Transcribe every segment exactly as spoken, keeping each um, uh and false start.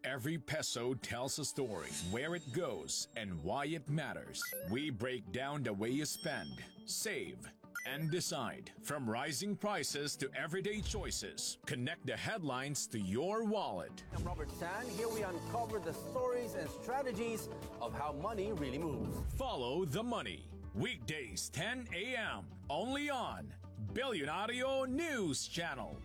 Every peso tells a story, where it goes, and why it matters. We break down the way you spend, save, and decide. From rising prices to everyday choices, connect the headlines to your wallet. I'm Robert San. Here we uncover the stories and strategies of how money really moves. Follow the money. Weekdays ten a.m. only on Billionario News Channel.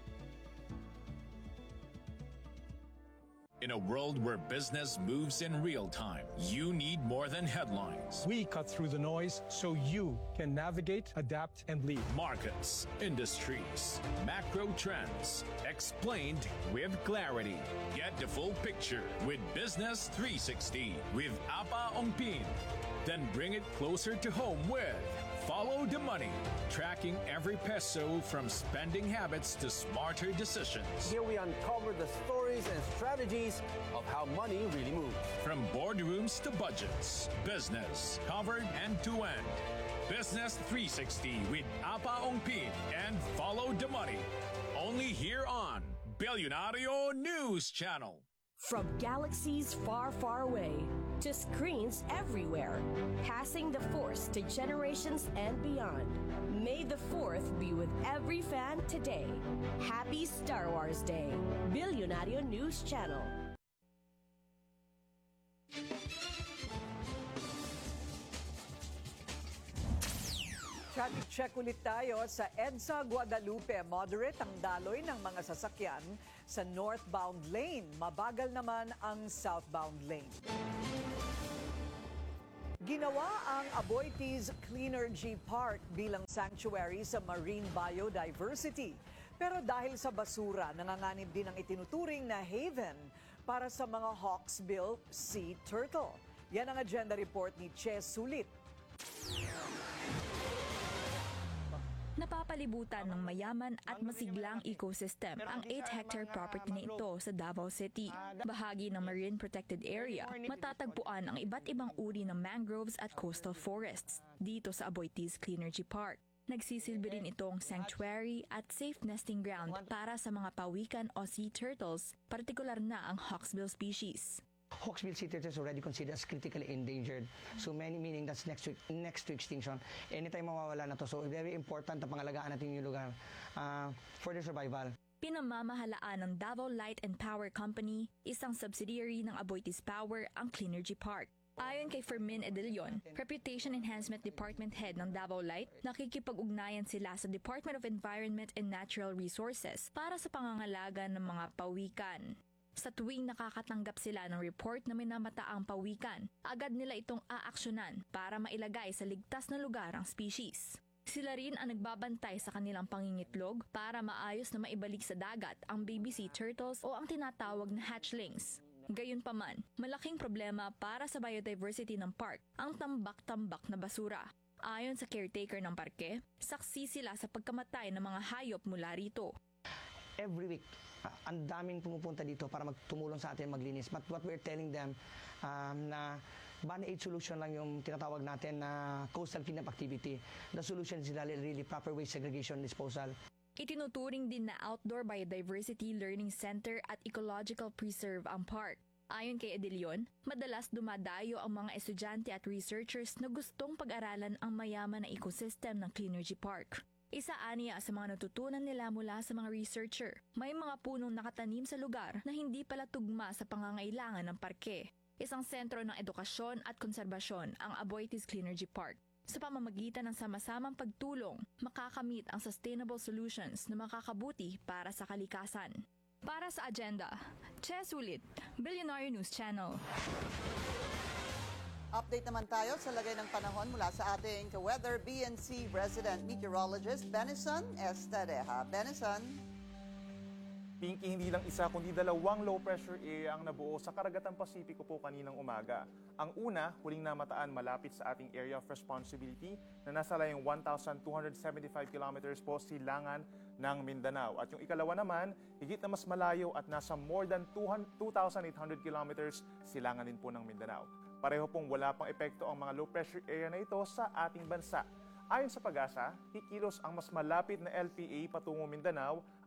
In a world where business moves in real time, you need more than headlines. We cut through the noise so you can navigate, adapt, and lead. Markets, industries, macro trends, explained with clarity. Get the full picture with Business three sixty with Apa Ongpin. Then bring it closer to home with Follow the Money, tracking every peso from spending habits to smarter decisions. Here we uncover the stories and strategies of how money really moves. From boardrooms to budgets, business covered end to end. Business three sixty with Apa Ongpin and Follow the Money. Only here on Billionario News Channel. From galaxies far, far away to screens everywhere, passing the force to generations and beyond. May the fourth be with every fan today. Happy Star Wars Day. Billionario News Channel. Traffic check ulit tayo sa EDSA Guadalupe. Moderate ang daloy ng mga sasakyan sa northbound lane. Mabagal naman ang southbound lane. Ginawa ang Aboitiz Cleanergy Park bilang sanctuary sa marine biodiversity. Pero dahil sa basura, nanganganib din ang itinuturing na haven para sa mga hawksbill sea turtle. Yan ang agenda report ni Che Sulit. Napapalibutan ng mayaman at masiglang ecosystem ang eight hectare property na ito sa Davao City. Bahagi ng Marine Protected Area, matatagpuan ang iba't ibang uri ng mangroves at coastal forests dito sa Aboitiz Cleanergy Park. Nagsisilbi rin itong sanctuary at safe nesting ground para sa mga pawikan o sea turtles, partikular na ang hawksbill species. Hawksbill sea turtle is already considered as critically endangered. So many meaning that's next to, next to extinction. Anytime mawawala na to. So very important na pangalagaan natin yung lugar uh, for their survival. Pinamamahalaan ng Davao Light and Power Company, isang subsidiary ng Aboitiz Power, ang Cleanergy Park. Ayon kay Fermin Edilion, Reputation Enhancement Department Head ng Davao Light, nakikipag-ugnayan sila sa Department of Environment and Natural Resources para sa pangangalaga ng mga pawikan. Sa tuwing nakakatanggap sila ng report na may namataang pawikan, agad nila itong aaksyonan para mailagay sa ligtas na lugar ang species. Sila rin ang nagbabantay sa kanilang pangingitlog para maayos na maibalik sa dagat ang baby sea turtles o ang tinatawag na hatchlings. Gayunpaman, malaking problema para sa biodiversity ng park ang tambak-tambak na basura. Ayon sa caretaker ng parke, saksi sila sa pagkamatay ng mga hayop mula rito. Every week, uh, ang daming pumupunta dito para magtumulong sa atin maglinis. But what we're telling them, um, na Band-Aid solution lang yung tinatawag natin na coastal cleanup activity. The solution is really proper waste segregation disposal. Itinuturing din na outdoor biodiversity learning center at ecological preserve ang park. Ayon kay Edilion, madalas dumadayo ang mga estudyante at researchers na gustong pag-aralan ang mayaman na ecosystem ng Cleanergy Park. Isa aniya sa mga natutunan nila mula sa mga researcher, may mga punong nakatanim sa lugar na hindi pala tugma sa pangangailangan ng parke. Isang sentro ng edukasyon at konserbasyon ang Aboitiz Cleanergy Park. Sa pamamagitan ng sama-samang pagtulong, makakamit ang sustainable solutions na makakabuti para sa kalikasan. Para sa agenda, Che Sulit, Billionaire News Channel. Update naman tayo sa lagay ng panahon mula sa ating ka-weather B N C resident meteorologist Benison Estadeja. Benison. Pinky, hindi lang isa kundi dalawang low pressure area ang nabuo sa Karagatang Pasipiko po kaninang umaga. Ang una, huling namataan malapit sa ating area of responsibility na nasa layong one thousand two hundred seventy-five kilometers po silangan ng Mindanao. At yung ikalawa naman, higit na mas malayo at nasa more than two thousand eight hundred kilometers silangan din po ng Mindanao. Pareho pong wala pang epekto ang mga low pressure area na ito sa ating bansa. Ayon sa Pag-asa, kikilos ang mas malapit na L P A patungo Mindanao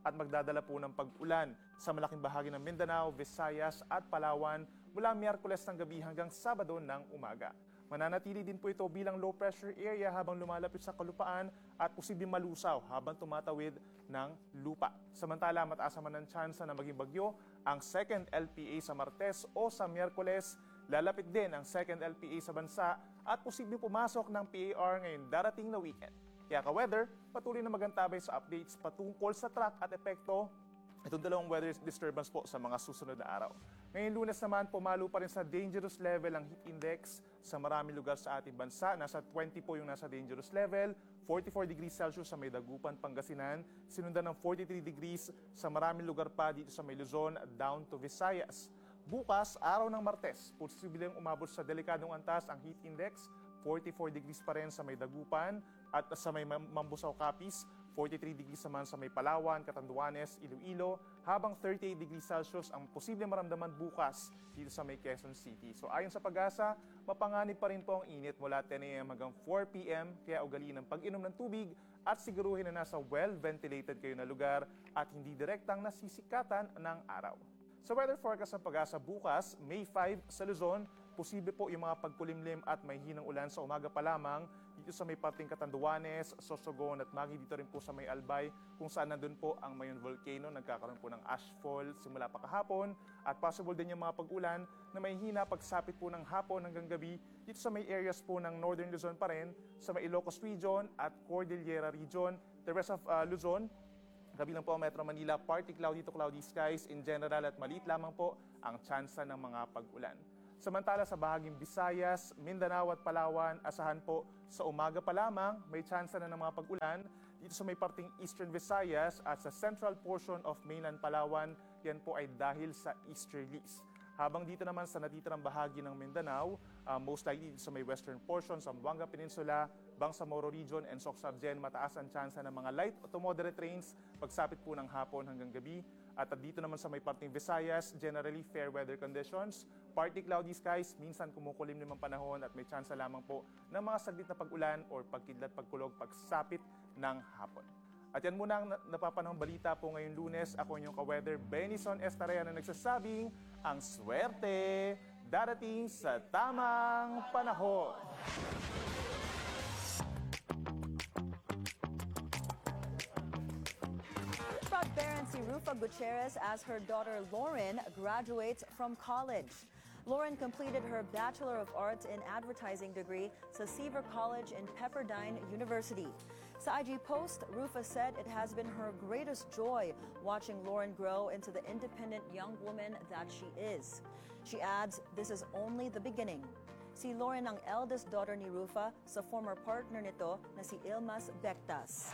at magdadala po ng pag-ulan sa malaking bahagi ng Mindanao, Visayas at Palawan mula Miyerkules ng gabi hanggang Sabado ng umaga. Mananatili din po ito bilang low pressure area habang lumalapit sa kalupaan at posibleng malusaw habang tumatawid ng lupa. Samantala, mataas naman ang tsansa na maging bagyo ang second L P A sa Martes o sa Miyerkules. Lalapit din ang second L P A sa bansa at posibleng pumasok ng P A R ngayong darating na weekend. Kaya ka-weather, patuloy na magantabay sa updates patungkol sa track at epekto itong dalawang weather disturbance po sa mga susunod na araw. Ngayong Lunes naman, pumalo pa rin sa dangerous level ang heat index sa maraming lugar sa ating bansa. Nasa twenty po yung nasa dangerous level, forty-four degrees Celsius sa may Dagupan, Pangasinan, sinundan ng forty-three degrees sa maraming lugar pa dito sa may Luzon down to Visayas. Bukas, araw ng Martes, posibleng umabot sa delikadong antas ang heat index, forty-four degrees pa rin sa may Dagupan at sa may Mambusaw, Capiz, forty-three degrees naman sa may Palawan, Catanduanes, Iloilo, habang thirty-eight degrees Celsius ang posibleng maramdaman bukas dito sa may Quezon City. So ayon sa Pag-asa, mapanganib pa rin po ang init mula ten A M hanggang four P M, kaya ugaliin ang pag-inom ng tubig at siguruhin na nasa well-ventilated kayo na lugar at hindi direktang nasisikatan ng araw. Sa weather forecast ng Pag-asa bukas, May five sa Luzon, posible po yung mga pagkulimlim at may hinang ulan sa umaga pa lamang dito sa may parting Catanduanes, Sorsogon at Magi, dito rin po sa may Albay kung saan nandun po ang Mayon Volcano. Nagkakaroon po ng ashfall simula pa kahapon at possible din yung mga pag-ulan na may hina pagsapit po ng hapon hanggang gabi dito sa may areas po ng Northern Luzon pa rin, sa may Ilocos Region at Cordillera Region. The rest of uh, Luzon, kabilang po ang Metro Manila, partly cloudy to cloudy skies in general at maliit lamang po ang tsansa ng mga pag-ulan. Samantala sa bahaging Visayas, Mindanao at Palawan, asahan po sa umaga pa lamang may tsansa na ng mga pag-ulan dito sa may parting Eastern Visayas at sa central portion of mainland Palawan, yan po ay dahil sa easterlies. Habang dito naman sa natitirang bahagi ng Mindanao, uh, most likely sa may western portion, Zamboanga Peninsula, Bangsamoro Region, and Soc-Sargen, mataas ang tsansa ng mga light to moderate rains pagsapit po ng hapon hanggang gabi. At dito naman sa may parting Visayas, generally fair weather conditions, partly cloudy skies, minsan kumukulimlim ang panahon at may tsansa lamang po ng mga saglit na pag-ulan o pagkidlat pagkulog pagsapit ng hapon. At yan muna ang napapanahong balita po ngayong Lunes. Ako inyong ka-weather, Benison Estarea, na nagsasabing ang swerte darating sa tamang panahon. Proud parent si Rufa Gutierrez as her daughter Lauren graduates from college. Lauren completed her Bachelor of Arts in Advertising degree sa Seaver College in Pepperdine University. Sa I G post, Rufa said it has been her greatest joy watching Lauren grow into the independent young woman that she is. She adds, this is only the beginning. Si Lauren ang eldest daughter ni Rufa sa former partner nito na si Ilmas Bectas.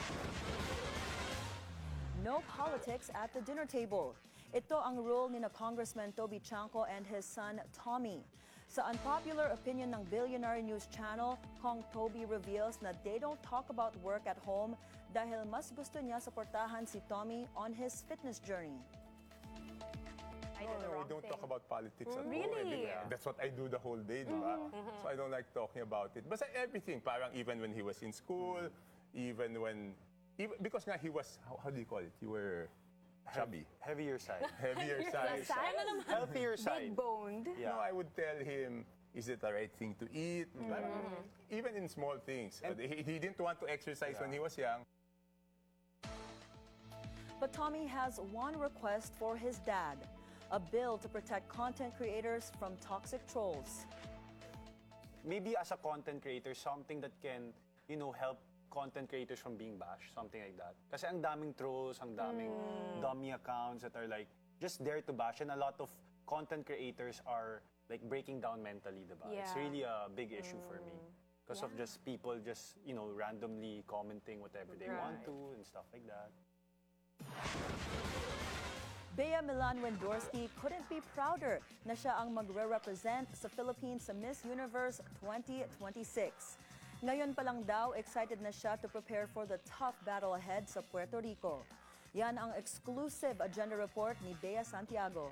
No politics at the dinner table. Ito ang rule ni na Congressman Toby Chanco and his son Tommy. Sa unpopular opinion ng Billionaire News Channel, Kong Toby reveals na they don't talk about work at home dahil mas gusto niya suportahan si Tommy on his fitness journey. No, no, we don't talk about politics at all. Really? Yeah. That's what I do the whole day, di ba? So I don't like talking about it. Basta everything, parang even when he was in school, even when, even, because nga he was, how, how do you call it? You were chubby. Heavier side. Heavier side. Healthier side. Big boned. Yeah. No, I would tell him, is it the right thing to eat? Mm-hmm. Even in small things. And he, he didn't want to exercise yeah. when he was young. But Tommy has one request for his dad, a bill to protect content creators from toxic trolls. Maybe as a content creator, something that can, you know, help content creators from being bashed, something like that. Kasi ang daming trolls, ang daming mm. dummy accounts that are like just there to bash, and a lot of content creators are like breaking down mentally, diba? Yeah. It's really a big issue mm. for me because yeah. of just people just, you know, randomly commenting whatever they right. want to and stuff like that. Bea Milan Wendorsky couldn't be prouder na siya ang magre-represent sa Philippines sa Miss Universe twenty twenty-six. Ngayon pa lang daw, excited na siya to prepare for the tough battle ahead sa Puerto Rico. Yan ang exclusive agenda report ni Bea Santiago.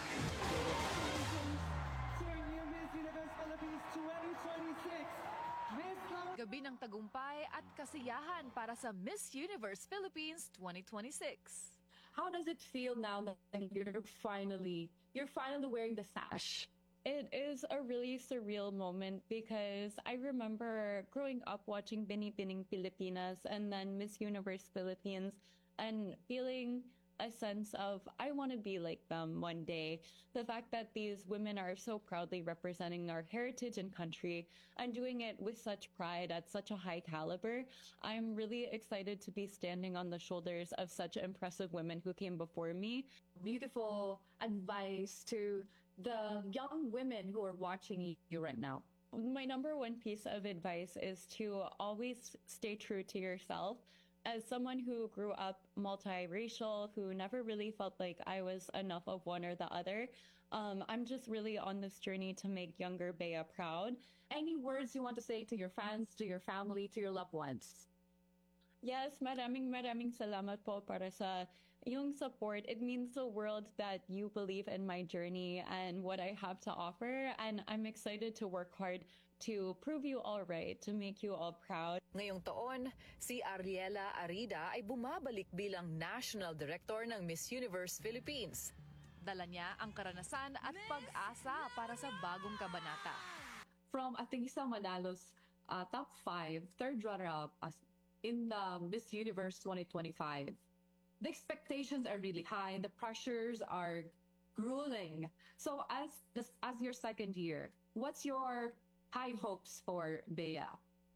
For new Miss Universe Philippines twenty twenty-six, Gabi ng tagumpay at kasiyahan para sa Miss Universe Philippines twenty twenty-six. How does it feel now that you're finally you're finally wearing the sash? It is a really surreal moment because I remember growing up watching Binibining Pilipinas and then Miss Universe Philippines and feeling a sense of I want to be like them one day. The fact that these women are so proudly representing our heritage and country and doing it with such pride at such a high caliber, I'm really excited to be standing on the shoulders of such impressive women who came before me. Beautiful advice to the young women who are watching you right now. My number one piece of advice is to always stay true to yourself. As someone who grew up multiracial, who never really felt like I was enough of one or the other, um, I'm just really on this journey to make younger Bea proud. Any words you want to say to your fans, to your family, to your loved ones? Yes, maraming maraming salamat po para sa yung support. It means the world that you believe in my journey and what I have to offer. And I'm excited to work hard to prove you all right, to make you all proud. Ngayong taon, si Ariela Arida ay bumabalik bilang National Director ng Miss Universe Philippines. Dala niya ang karanasan at pag-asa para sa bagong kabanata. From Atingisa Manalo's uh, top five, third runner-up in the Miss Universe twenty twenty-five, the expectations are really high, the pressures are grueling. So as this, as your second year, what's your high hopes for Bea?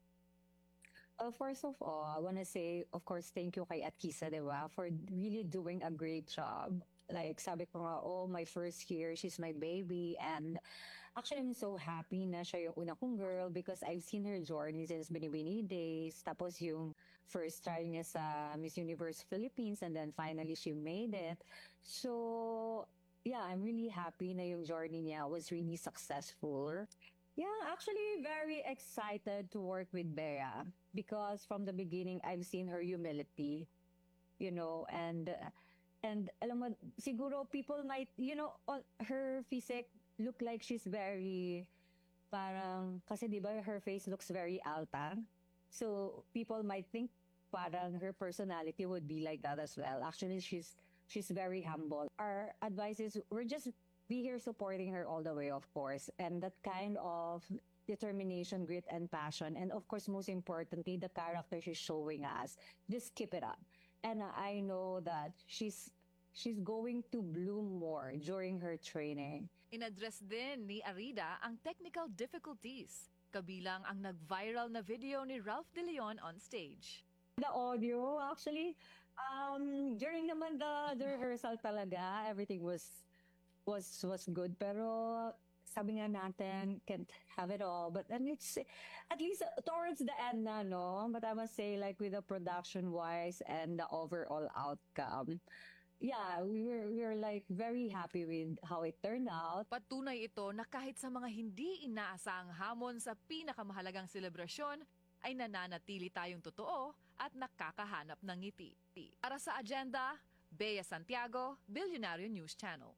Uh, first of all, I want to say, of course, thank you kay Atkisa, di ba, for really doing a great job. Like, sabi ko nga, oh, my first year, she's my baby. And actually, I'm so happy na siya yung una kong girl because I've seen her journey since Binibini days. Tapos yung first try niya sa Miss Universe Philippines and then finally she made it. So, yeah, I'm really happy na yung journey niya was really successful. Yeah, actually very excited to work with Bea because from the beginning I've seen her humility, you know, and and alam mo, siguro people might, you know, her physique look like she's very parang kasi di ba her face looks very alta. So people might think parang her personality would be like that as well. Actually, she's she's very humble. Our advice is we're just be here supporting her all the way, of course. And that kind of determination, grit, and passion. And of course, most importantly, the character she's showing us. Just keep it up. And I know that she's she's going to bloom more during her training. Inaddress din ni Arida ang technical difficulties, kabilang ang nag-viral na video ni Ralph De Leon on stage. The audio, actually, um, during naman the, the rehearsal talaga, everything was was was good, pero sabi nga natin can't have it all, but then it's at least towards the end na, no, but I must say, like, with the production wise and the overall outcome, yeah, we were we were like very happy with how it turned out. Patunay ito na kahit sa mga hindi inaasahang hamon sa pinakamahalagang selebrasyon ay nananatili tayong totoo at nakakahanap ng ngiti. Para sa agenda, Bea Santiago, Billionario News Channel.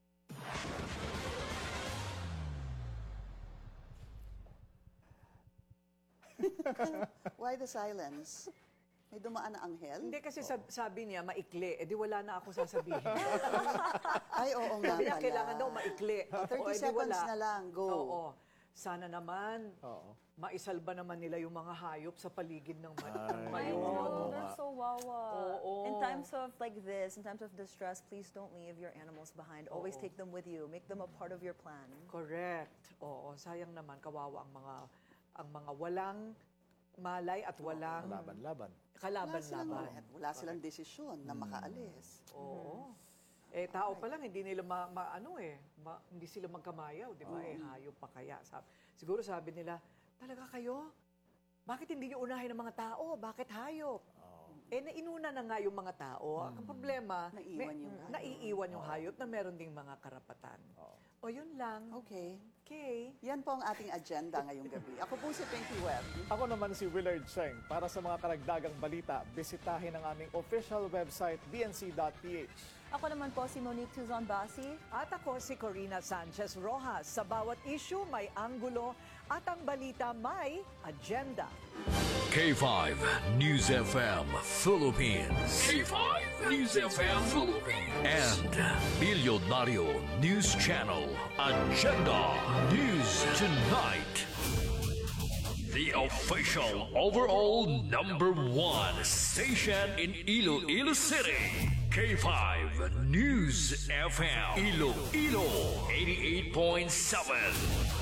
Why the silence? May dumaan na anghel? Hindi kasi sab- sabi niya, maikli. Eh di wala na ako sasabihin. Ay, oo nga Sabi niya, pala. kailangan daw maikli. thirty O, eh, di seconds wala. na lang, go. Oo. Sana naman, maisalba naman nila yung mga hayop sa paligid ng ma- ng I mayon. know, they're so wawa. Oo. In times of like this, in times of distress, please don't leave your animals behind. Always Oo. take them with you. Make them a part of your plan. Correct. Oo, sayang naman, kawawa ang mga ang mga walang malay at walang Laban-laban. Wala silang, kalaban-laban. wala silang desisyon na makaalis. Oo. Eh, tao pa lang, hindi nila ma, ma- ano eh, ma- hindi sila magkamayaw, di ba? Eh, hayop pa kaya. Sab- siguro sabi nila, talaga kayo? Bakit hindi nyo unahin ang mga tao? Bakit hayop? Eh, nainuna na nga yung mga tao. Ang problema, Naiiwan may- yung hayop. naiiwan yung hayop na meron ding mga karapatan. O yun lang. Okay. Okay. Yan po ang ating agenda ngayong gabi. Ako po si Pinky Webb. Ako naman si Willard Cheng. Para sa mga karagdagang balita, bisitahin ang aming official website b n c dot p h. Ako naman po si Monique Tuzon Basi. At ako si Corina Sanchez Rojas. Sa bawat issue may anggulo at ang balita may agenda. K five News F M Philippines. K five News F M Philippines. And Bilyonaryo News Channel. Agenda News Tonight. The official overall number one station in Iloilo City. K five News F M. Iloilo eighty-eight point seven.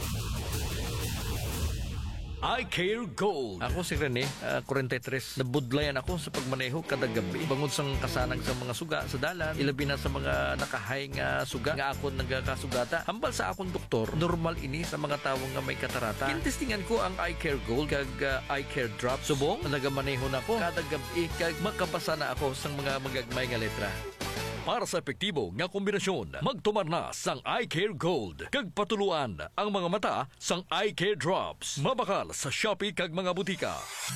I Care Gold. Ako si Rene, uh, forty-three. Nabudlayan ako sa pagmaneho kada gabi. Bangod sang kasanang sa mga suga sa dalan, ilabi na sa mga nakahay nga suga nga akon nagakasugata. Hambal sa akong doktor, normal ini sa mga tawo nga may katarata. Intestingan ko ang I Care Gold kag uh, I Care Drop. Subong nagamaneho na ko kada gabi kag makabasa na ako sang mga magagmay nga letra. Para sa epektibo nga kombinasyon, magtumar na sang I Care Gold. Kag patuluan ang mga mata sang I Care Drops. Mabakal sa Shopee kag mga butika.